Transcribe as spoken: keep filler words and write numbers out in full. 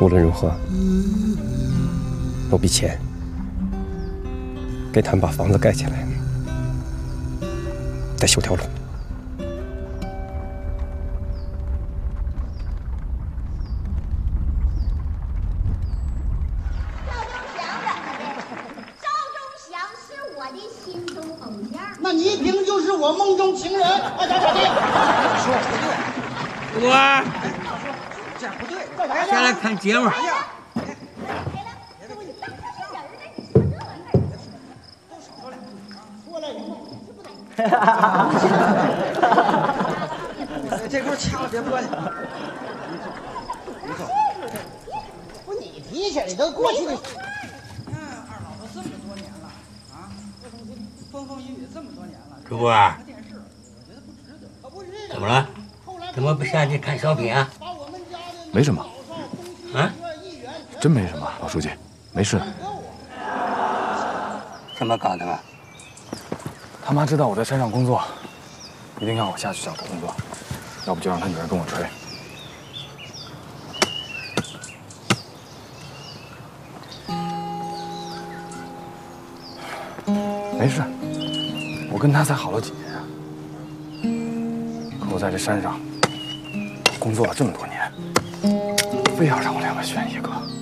无论如何，有笔钱，给他们把房子盖起来，再修条路。 那你一定就是我梦中情人，哎，咋咋地？ 说不对，我这样不对，下来看节目。这口掐了别播了。 不，你提起来都过去的。 主播啊，怎么了？怎么不下去看小品啊？ 没什么， 啊？ 真没什么，老书记，没事。 怎么搞的嘛？ 他妈知道我在山上工作，一定让我下去找他工作，要不就让他女儿跟我吹。没事。 我跟他才好了几年啊，可我在这山上工作了这么多年，非要让我两个选一个。